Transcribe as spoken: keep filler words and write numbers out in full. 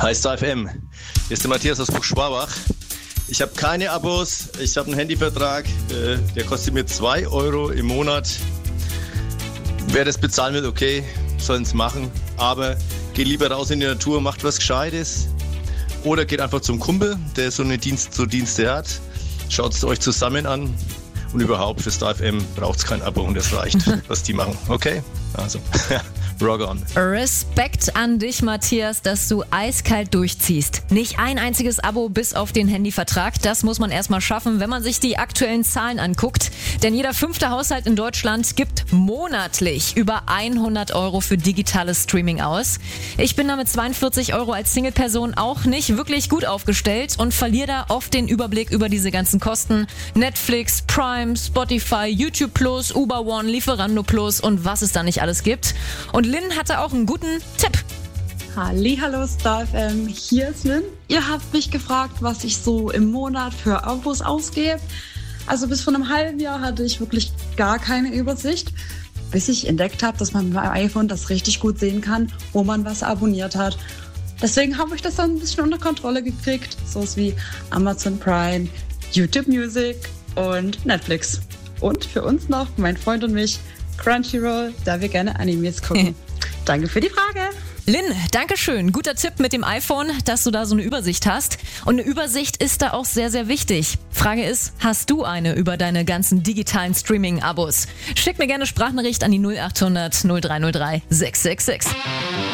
Hi Star F M, hier ist der Matthias aus Buchschwabach. Ich habe keine Abos, ich habe einen Handyvertrag, äh, der kostet mir zwei Euro im Monat. Wer das bezahlen will, okay, sollen es machen. Aber geht lieber raus in die Natur, macht was Gescheites. Oder geht einfach zum Kumpel, der so eine Dienst, so Dienste hat. Schaut es euch zusammen an. Und überhaupt für Star F M braucht es kein Abo und das reicht, was die machen. Okay? Also, rock on. Respekt an dich, Matthias, dass du eiskalt durchziehst. Nicht ein einziges Abo bis auf den Handyvertrag. Das muss man erstmal schaffen, wenn man sich die aktuellen Zahlen anguckt. Denn jeder fünfte Haushalt in Deutschland gibt monatlich über hundert Euro für digitales Streaming aus. Ich bin da mit zweiundvierzig Euro als Single-Person auch nicht wirklich gut aufgestellt und verliere da oft den Überblick über diese ganzen Kosten. Netflix, Prime, Spotify, YouTube Plus, Uber One, Lieferando Plus und was es da nicht alles gibt. Und Lynn hatte auch einen guten Tipp. Hallihallo Star F M, hier ist Lynn. Ihr habt mich gefragt, was ich so im Monat für Abos ausgebe. Also bis vor einem halben Jahr hatte ich wirklich gar keine Übersicht, bis ich entdeckt habe, dass man mit meinem iPhone das richtig gut sehen kann, wo man was abonniert hat. Deswegen habe ich das dann ein bisschen unter Kontrolle gekriegt, sowas wie Amazon Prime, YouTube Music und Netflix. Und für uns noch, mein Freund und mich, Crunchyroll, da wir gerne Animes gucken. Danke für die Frage. Lynn, danke schön. Guter Tipp mit dem iPhone, dass du da so eine Übersicht hast. Und eine Übersicht ist da auch sehr, sehr wichtig. Frage ist, hast du eine über deine ganzen digitalen Streaming-Abos? Schick mir gerne Sprachnachricht an die null acht hundert null drei null drei sechs sechs sechs.